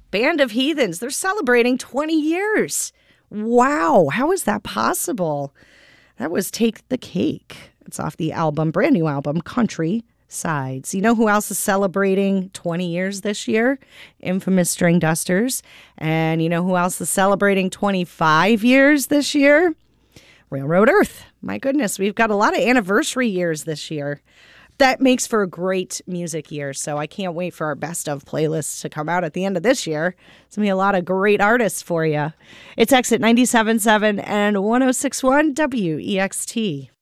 Band of Heathens, they're celebrating 20 years. Wow, how is that possible? That was Take the Cake. It's off the album, brand new album, Country Sides. You know who else is celebrating 20 years this year? Infamous String Dusters. And you know who else is celebrating 25 years this year? Railroad Earth. My goodness, we've got a lot of anniversary years this year. That makes for a great music year, so I can't wait for our best of playlists to come out at the end of this year. It's going to be a lot of great artists for you. It's Exit 97.7 and 106.1 WEXT.